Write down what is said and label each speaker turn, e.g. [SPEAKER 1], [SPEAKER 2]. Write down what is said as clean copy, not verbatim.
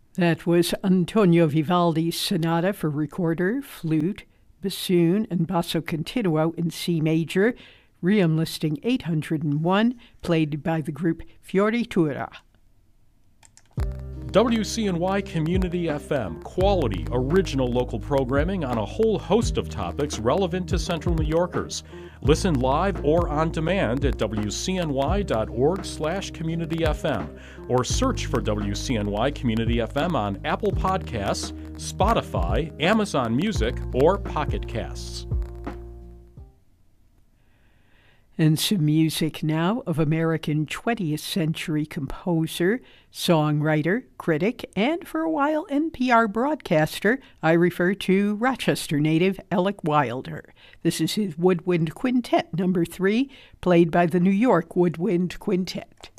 [SPEAKER 1] That was Antonio Vivaldi's sonata for recorder, flute, bassoon, and basso continuo in C major, Ream listing 801, played by the group Fioritura.
[SPEAKER 2] WCNY Community FM, quality, original local programming on a whole host of topics relevant to Central New Yorkers. Listen live or on demand at wcny.org/communityfm or search for WCNY Community FM on Apple Podcasts, Spotify, Amazon Music, or Pocket Casts.
[SPEAKER 1] And some music now of American 20th century composer, songwriter, critic, and for a while NPR broadcaster. I refer to Rochester native Alec Wilder. This is his Woodwind Quintet, number 3, played by the New York Woodwind Quintet.